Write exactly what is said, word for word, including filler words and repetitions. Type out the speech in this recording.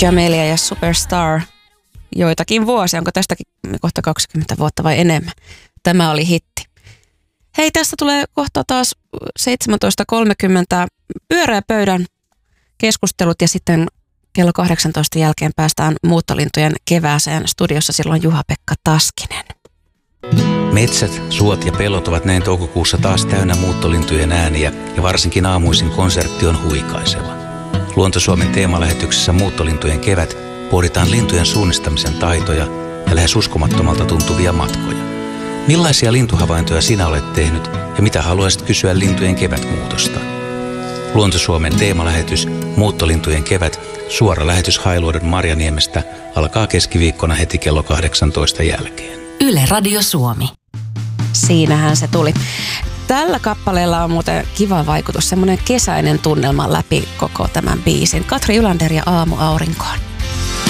Jamelia ja Superstar joitakin vuosia, onko tästäkin kohta kaksikymmentä vuotta vai enemmän. Tämä oli hitti. Hei, tästä tulee kohta taas seitsemäntoista kolmekymmentä pyöreä pöydän keskustelut ja sitten kello kahdeksantoista jälkeen päästään muuttolintujen kevääseen. Studiossa silloin Juha-Pekka Taskinen. Metsät, suot ja pellot ovat näin toukokuussa taas täynnä muuttolintujen ääniä ja varsinkin aamuisin konsertti on huikaiseva. Luonto-Suomen teemalähetyksessä Muuttolintujen kevät pohditaan lintujen suunnistamisen taitoja ja lähes uskomattomalta tuntuvia matkoja. Millaisia lintuhavaintoja sinä olet tehnyt ja mitä haluaisit kysyä lintujen kevätmuutosta? Luonto-Suomen teemalähetys Muuttolintujen kevät, suora lähetys Hailuodon Marjaniemestä, alkaa keskiviikkona heti kello kahdeksantoista jälkeen. Yle Radio Suomi. Siinähän se tuli. Tällä kappaleella on muuten kiva vaikutus, semmoinen kesäinen tunnelma läpi koko tämän biisin. Katri Ylander ja Aamu aurinkoon.